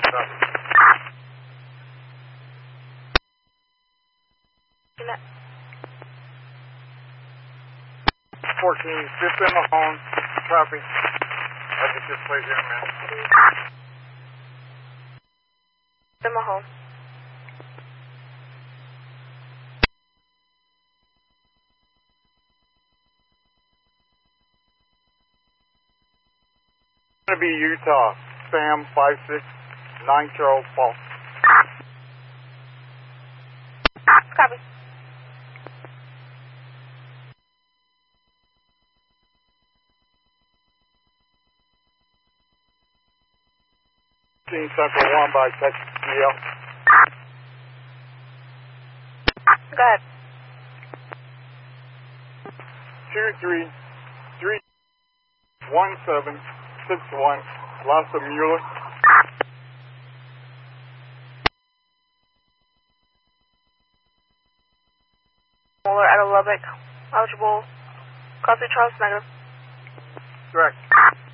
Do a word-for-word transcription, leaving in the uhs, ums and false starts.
fourteen, fifth in Mahone, copy. I'll get this place here in a minute. In Mahone. It's going to be Utah, Sam five six nine Charles Paul. Copy. Central one by Texas G L. Go ahead. Two three three one seven six one Lhasa Mueller. Mueller out of Lubbock. Eligible. Copy Charles Negative. Correct.